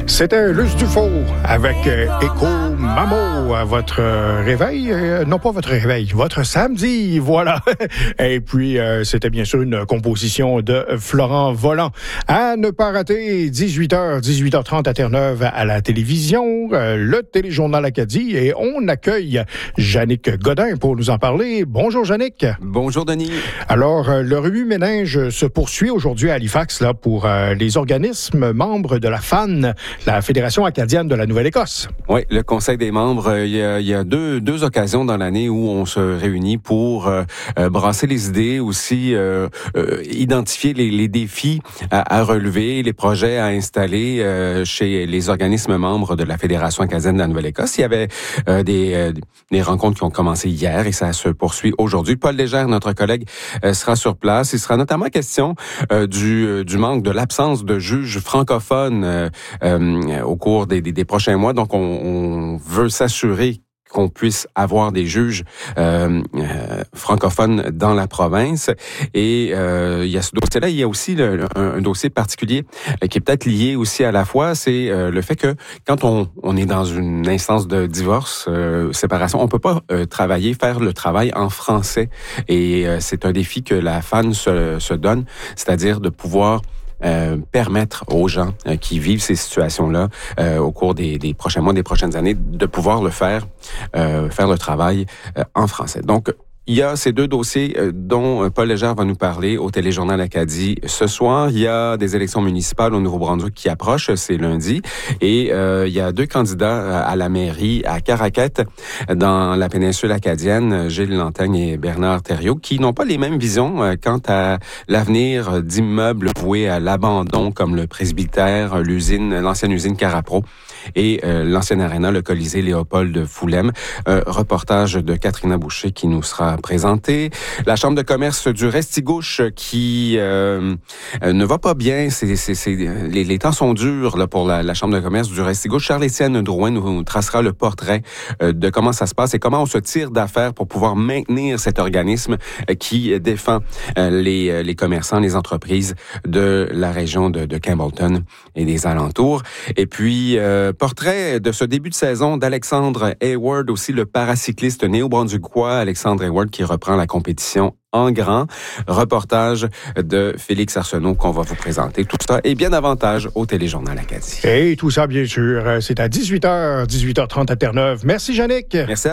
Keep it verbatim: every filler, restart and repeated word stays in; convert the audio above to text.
C'était Luce Dufault avec euh, Écho Mamo à votre euh, réveil. Euh, non, pas votre réveil, votre samedi, voilà. Et puis, euh, c'était bien sûr une composition de Florent Volant. À ne pas rater, dix-huit heures, dix-huit heures trente à Terre-Neuve à la télévision, euh, le Téléjournal Acadie. Et on accueille Jannick Godin pour nous en parler. Bonjour, Jannick. Bonjour, Denis. Alors, euh, le remue-ménage se poursuit aujourd'hui à Halifax là, pour euh, les organismes membres de la F A N, la Fédération acadienne de la Nouvelle-Écosse. Oui, le Conseil des membres, il y a, il y a deux, deux occasions dans l'année où on se réunit pour euh, brasser les idées, aussi euh, euh, identifier les, les défis à, à relever, les projets à installer euh, chez les organismes membres de la Fédération acadienne de la Nouvelle-Écosse. Il y avait euh, des, euh, des rencontres qui ont commencé hier et ça se poursuit aujourd'hui. Paul Légère, notre collègue, euh, sera sur place. Il sera notamment question euh, du, du manque, de l'absence de juges francophones euh, euh, au cours des, des, des prochains mois. Donc, on, on veut s'assurer qu'on puisse avoir des juges euh, euh, francophones dans la province. Et euh, il y a ce dossier-là. Il y a aussi le, un, un dossier particulier euh, qui est peut-être lié aussi à la fois, c'est euh, le fait que quand on, on est dans une instance de divorce, euh, séparation, on peut pas euh, travailler, faire le travail en français. Et euh, c'est un défi que la F A N se, se donne, c'est-à-dire de pouvoir Euh, permettre aux gens euh, qui vivent ces situations-là euh, au cours des, des prochains mois, des prochaines années, de pouvoir le faire, euh, faire le travail euh, en français. Donc, il y a ces deux dossiers dont Paul Légère va nous parler au Téléjournal Acadie ce soir. Il y a des élections municipales au Nouveau-Brunswick qui approchent, c'est lundi. Et euh, il y a deux candidats à la mairie à Caraquette, dans la péninsule acadienne, Gilles Lantaigne et Bernard Thériault, qui n'ont pas les mêmes visions euh, quant à l'avenir d'immeubles voués à l'abandon, comme le presbytère, l'usine, l'ancienne usine Carapro et euh, l'ancienne aréna, le Colisée Léopold Foulem. Euh, reportage de Catherine Boucher qui nous sera présenté. La Chambre de commerce du Restigouche qui euh, ne va pas bien. C'est, c'est, c'est, les, les temps sont durs là, pour la, la Chambre de commerce du Restigouche. Charles-Étienne Drouin nous, nous tracera le portrait euh, de comment ça se passe et comment on se tire d'affaire pour pouvoir maintenir cet organisme euh, qui défend euh, les, les commerçants, les entreprises de la région de, de Campbellton et des alentours. Et puis, euh, portrait de ce début de saison d'Alexandre Hayward, aussi le paracycliste néo-brunswickois Alexandre Hayward qui reprend la compétition en grand. Reportage de Félix Arsenault qu'on va vous présenter. Tout ça et bien davantage au Téléjournal Acadie. Et tout ça, bien sûr, c'est à dix-huit heures, dix-huit heures trente à Terre-Neuve. Merci, Jannick. Merci.